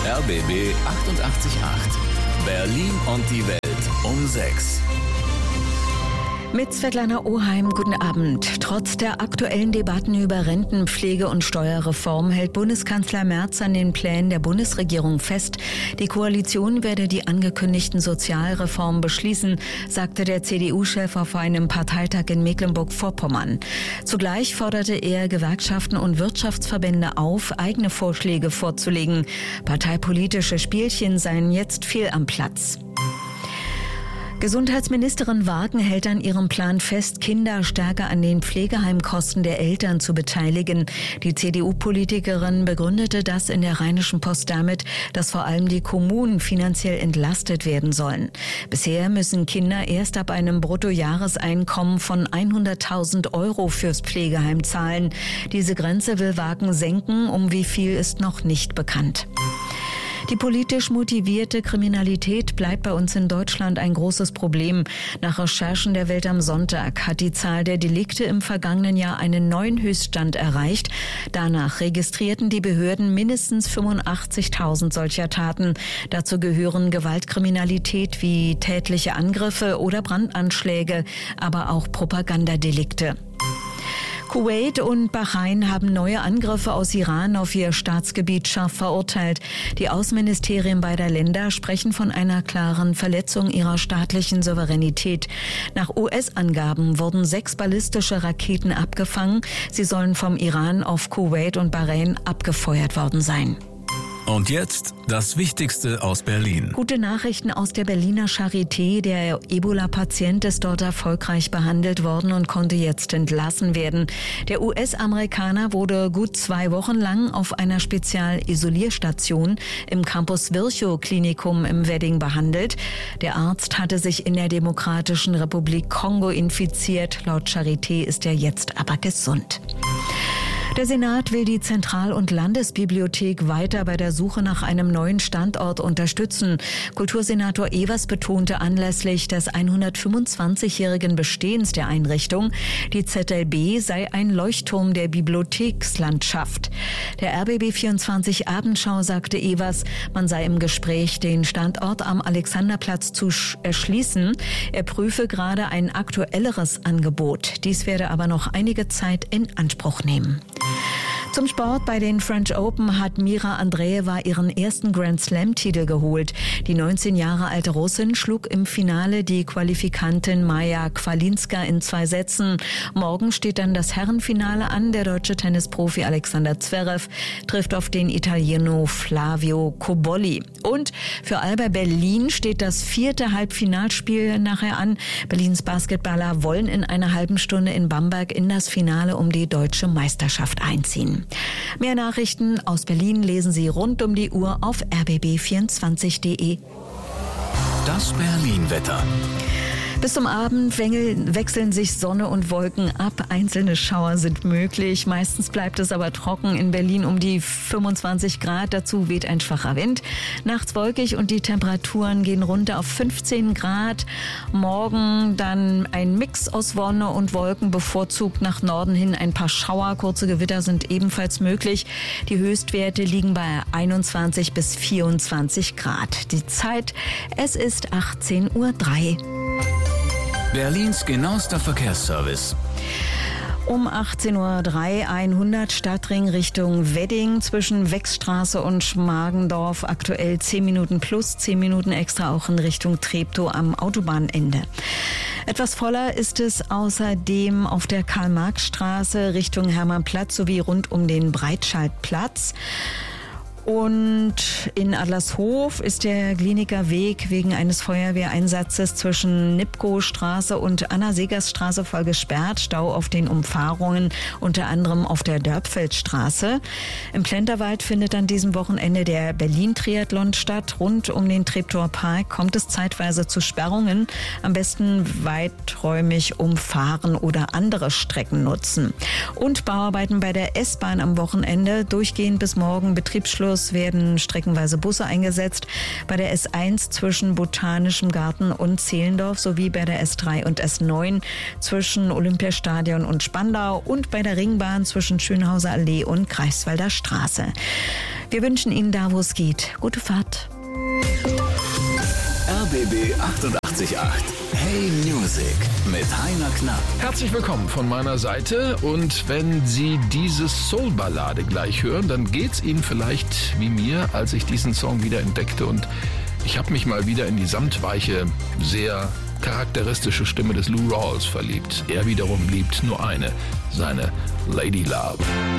RBB 88.8. Berlin und die Welt um 6. Mit Svetlana Oheim, guten Abend. Trotz der aktuellen Debatten über Renten-, Pflege- und Steuerreform hält Bundeskanzler Merz an den Plänen der Bundesregierung fest. Die Koalition werde die angekündigten Sozialreformen beschließen, sagte der CDU-Chef auf einem Parteitag in Mecklenburg-Vorpommern. Zugleich forderte er Gewerkschaften und Wirtschaftsverbände auf, eigene Vorschläge vorzulegen. Parteipolitische Spielchen seien jetzt fehl am Platz. Gesundheitsministerin Wagen hält an ihrem Plan fest, Kinder stärker an den Pflegeheimkosten der Eltern zu beteiligen. Die CDU-Politikerin begründete das in der Rheinischen Post damit, dass vor allem die Kommunen finanziell entlastet werden sollen. Bisher müssen Kinder erst ab einem Bruttojahreseinkommen von 100.000 € fürs Pflegeheim zahlen. Diese Grenze will Wagen senken, um wie viel ist noch nicht bekannt. Die politisch motivierte Kriminalität bleibt bei uns in Deutschland ein großes Problem. Nach Recherchen der Welt am Sonntag hat die Zahl der Delikte im vergangenen Jahr einen neuen Höchststand erreicht. Danach registrierten die Behörden mindestens 85.000 solcher Taten. Dazu gehören Gewaltkriminalität wie tätliche Angriffe oder Brandanschläge, aber auch Propagandadelikte. Kuwait und Bahrain haben neue Angriffe aus Iran auf ihr Staatsgebiet scharf verurteilt. Die Außenministerien beider Länder sprechen von einer klaren Verletzung ihrer staatlichen Souveränität. Nach US-Angaben wurden 6 ballistische Raketen abgefangen. Sie sollen vom Iran auf Kuwait und Bahrain abgefeuert worden sein. Und jetzt das Wichtigste aus Berlin. Gute Nachrichten aus der Berliner Charité. Der Ebola-Patient ist dort erfolgreich behandelt worden und konnte jetzt entlassen werden. Der US-Amerikaner wurde gut 2 Wochen lang auf einer Spezial-Isolierstation im Campus Virchow-Klinikum im Wedding behandelt. Der Arzt hatte sich in der Demokratischen Republik Kongo infiziert. Laut Charité ist er jetzt aber gesund. Der Senat will die Zentral- und Landesbibliothek weiter bei der Suche nach einem neuen Standort unterstützen. Kultursenator Evers betonte anlässlich des 125-jährigen Bestehens der Einrichtung, die ZLB sei ein Leuchtturm der Bibliothekslandschaft. Der RBB24 Abendschau sagte Evers, man sei im Gespräch, den Standort am Alexanderplatz zu erschließen. Er prüfe gerade ein aktuelleres Angebot. Dies werde aber noch einige Zeit in Anspruch nehmen. Zum Sport: Bei den French Open hat Mira Andreeva ihren ersten Grand-Slam-Titel geholt. Die 19 Jahre alte Russin schlug im Finale die Qualifikantin Maja Kwalinska in 2 Sätzen. Morgen steht dann das Herrenfinale an. Der deutsche Tennisprofi Alexander Zverev trifft auf den Italieno Flavio Cobolli. Und für Alba Berlin steht das 4. Halbfinalspiel nachher an. Berlins Basketballer wollen in einer halben Stunde in Bamberg in das Finale um die deutsche Meisterschaft einziehen. Mehr Nachrichten aus Berlin lesen Sie rund um die Uhr auf rbb24.de. Das Berlin-Wetter. Bis zum Abend wechseln sich Sonne und Wolken ab. Einzelne Schauer sind möglich. Meistens bleibt es aber trocken. In Berlin um die 25 Grad. Dazu weht ein schwacher Wind. Nachts wolkig und die Temperaturen gehen runter auf 15 Grad. Morgen dann ein Mix aus Sonne und Wolken, bevorzugt nach Norden hin ein paar Schauer. Kurze Gewitter sind ebenfalls möglich. Die Höchstwerte liegen bei 21 bis 24 Grad. Die Zeit, es ist 18:03 Uhr. Berlins genauester Verkehrsservice. Um 18:03 Uhr 100 Stadtring Richtung Wedding zwischen Wechsstraße und Schmargendorf. Aktuell 10 Minuten plus, 10 Minuten extra auch in Richtung Treptow am Autobahnende. Etwas voller ist es außerdem auf der Karl-Marx-Straße Richtung Hermannplatz sowie rund um den Breitscheidplatz. Und in Adlershof ist der Gliniker Weg wegen eines Feuerwehreinsatzes zwischen Nipkow-Straße und Anna-Segers-Straße voll gesperrt. Stau auf den Umfahrungen, unter anderem auf der Dörpfeldstraße. Im Plenterwald findet an diesem Wochenende der Berlin-Triathlon statt. Rund um den Treptower Park kommt es zeitweise zu Sperrungen. Am besten weiträumig umfahren oder andere Strecken nutzen. Und Bauarbeiten bei der S-Bahn am Wochenende. Durchgehend bis morgen Betriebsschluss werden streckenweise Busse eingesetzt. Bei der S1 zwischen Botanischem Garten und Zehlendorf sowie bei der S3 und S9 zwischen Olympiastadion und Spandau und bei der Ringbahn zwischen Schönhauser Allee und Greifswalder Straße. Wir wünschen Ihnen da, wo es geht, gute Fahrt. RBB 888. Hey Music mit Heiner Knapp. Herzlich willkommen von meiner Seite. Und wenn Sie diese Soul-Ballade gleich hören, dann geht's Ihnen vielleicht wie mir, als ich diesen Song wieder entdeckte. Und ich habe mich mal wieder in die samtweiche, sehr charakteristische Stimme des Lou Rawls verliebt. Er wiederum liebt nur eine, seine Lady Love.